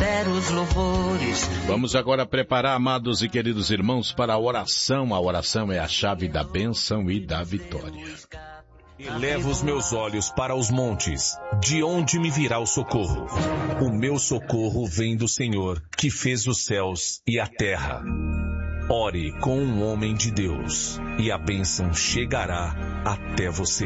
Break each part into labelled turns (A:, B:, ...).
A: sinceros louvores.
B: Vamos agora preparar, amados e queridos irmãos, para a oração. A oração é a chave da bênção e da vitória.
C: Elevo os meus olhos para os montes. De onde me virá o socorro? O meu socorro vem do Senhor, que fez os céus e a terra. Ore com um homem de Deus, e a bênção chegará até você.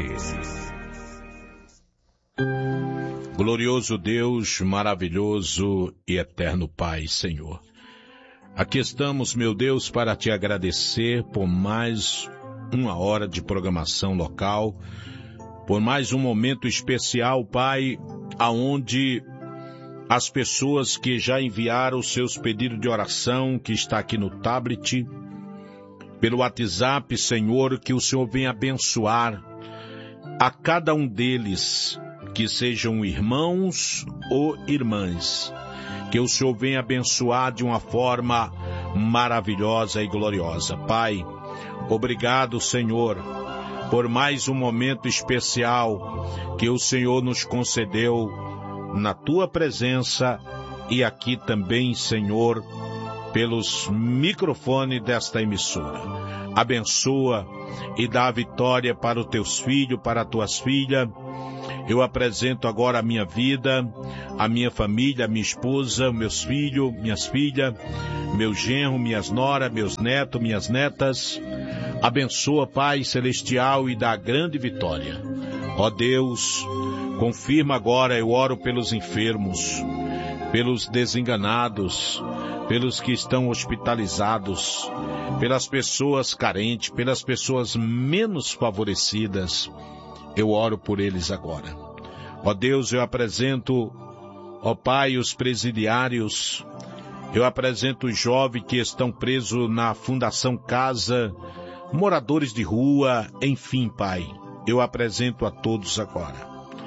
B: Glorioso Deus, maravilhoso e eterno Pai, Senhor. Aqui estamos, meu Deus, para te agradecer por mais uma hora de programação local, por mais um momento especial, Pai, aonde as pessoas que já enviaram os seus pedidos de oração, que está aqui no tablet, pelo WhatsApp, Senhor, que o Senhor venha abençoar a cada um deles, que sejam irmãos ou irmãs, que o Senhor venha abençoar de uma forma maravilhosa e gloriosa. Pai, obrigado, Senhor, por mais um momento especial que o Senhor nos concedeu na Tua presença e aqui também, Senhor, pelos microfones desta emissora. Abençoa e dá a vitória para os Teus filhos, para as Tuas filhas. Eu apresento agora a minha vida, a minha família, a minha esposa, meus filhos, minhas filhas, meu genro, minhas noras, meus netos, minhas netas. Abençoa, Pai Celestial, e dá grande vitória. Ó Deus, confirma agora, eu oro pelos enfermos, pelos desenganados, pelos que estão hospitalizados, pelas pessoas carentes, pelas pessoas menos favorecidas. Eu oro por eles agora. Ó Deus, eu apresento, ó Pai, os presidiários, eu apresento os jovens que estão presos na Fundação Casa, moradores de rua, enfim, Pai, eu apresento a todos agora.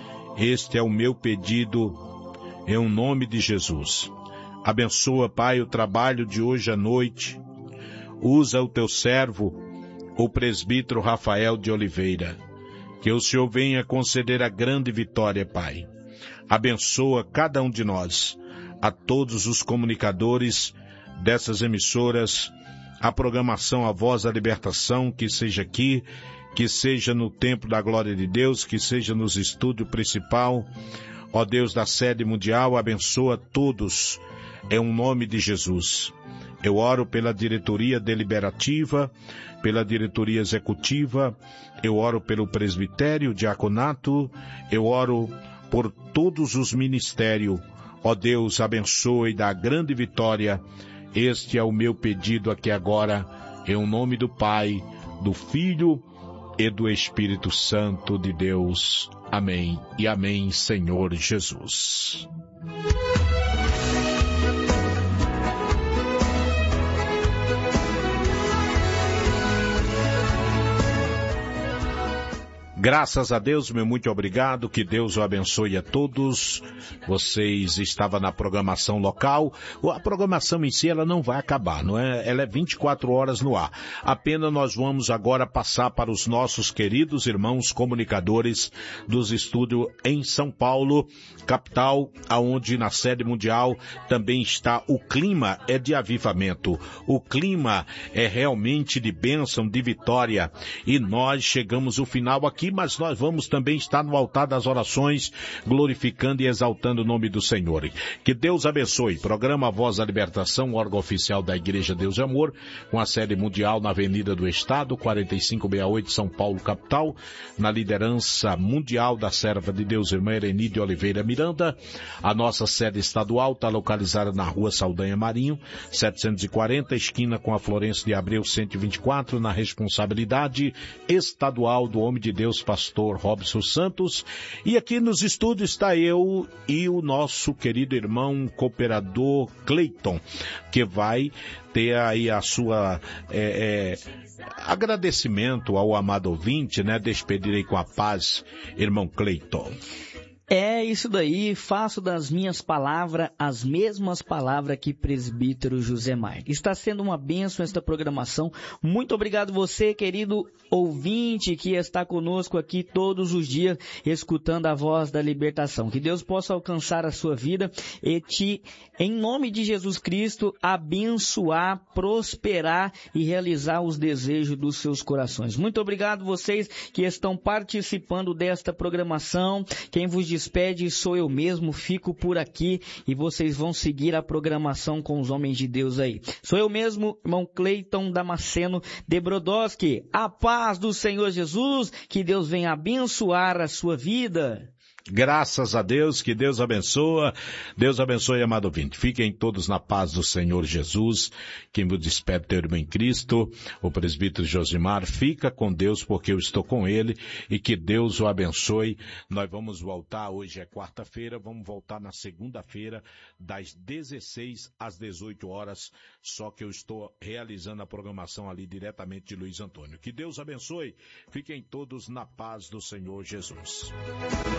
B: Este é o meu pedido, em nome de Jesus. Abençoa, Pai, o trabalho de hoje à noite. Usa o teu servo, o presbítero Rafael de Oliveira. Que o Senhor venha conceder a grande vitória, Pai. Abençoa cada um de nós, a todos os comunicadores dessas emissoras, a programação A Voz da Libertação, que seja aqui, que seja no Templo da Glória de Deus, que seja nos estúdios principal. Ó Deus da sede mundial, abençoa todos, em nome de Jesus. Eu oro pela diretoria deliberativa, pela diretoria executiva, eu oro pelo presbitério, diaconato, eu oro por todos os ministérios. Ó Deus, abençoe e dá grande vitória. Este é o meu pedido aqui agora, em nome do Pai, do Filho e do Espírito Santo de Deus. Amém e amém, Senhor Jesus. Graças a Deus, meu muito obrigado, que Deus o abençoe a todos. Vocês estavam na programação local. A programação em si, ela não vai acabar, não é? Ela é 24 horas no ar. Apenas nós vamos agora passar para os nossos queridos irmãos comunicadores dos estúdios em São Paulo, capital, aonde na sede mundial também está. O clima é de avivamento. O clima é realmente de bênção, de vitória. E nós chegamos ao final aqui, mas nós vamos também estar no altar das orações, glorificando e exaltando o nome do Senhor. Que Deus abençoe. Programa Voz da Libertação, órgão oficial da Igreja Deus e Amor, com a sede mundial na Avenida do Estado, 4568, São Paulo, capital, na liderança mundial da serva de Deus, irmã Ereni de Oliveira Miranda. A nossa sede estadual está localizada na Rua Saldanha Marinho, 740, esquina com a Florencio de Abreu, 124, na responsabilidade estadual do homem de Deus, pastor Robson Santos. E aqui nos estúdios está eu e o nosso querido irmão cooperador Cleiton, que vai ter aí a sua agradecimento ao amado ouvinte, né? Despedirei com a paz, irmão Cleiton.
D: É isso daí, faço das minhas palavras as mesmas palavras que presbítero José Maia. Está sendo uma bênção esta programação. Muito obrigado você, querido ouvinte, que está conosco aqui todos os dias, escutando a voz da libertação. Que Deus possa alcançar a sua vida e te, em nome de Jesus Cristo, abençoar, prosperar e realizar os desejos dos seus corações. Muito obrigado vocês que estão participando desta programação. Quem vos despede sou eu mesmo, fico por aqui e vocês vão seguir a programação com os homens de Deus aí. Sou eu mesmo, irmão Cleiton Damasceno de Brodowski. A paz do Senhor Jesus, que Deus venha abençoar a sua vida.
B: Graças a Deus, que Deus abençoe, amado ouvinte. Fiquem todos na paz do Senhor Jesus. Quem me despede, teu irmão em Cristo, o presbítero Josimar, fica com Deus porque eu estou com ele e que Deus o abençoe. Nós vamos voltar, hoje é quarta-feira, vamos voltar na segunda-feira, das 16 às 18 horas, só que eu estou realizando a programação ali diretamente de Luiz Antônio. Que Deus abençoe, fiquem todos na paz do Senhor Jesus.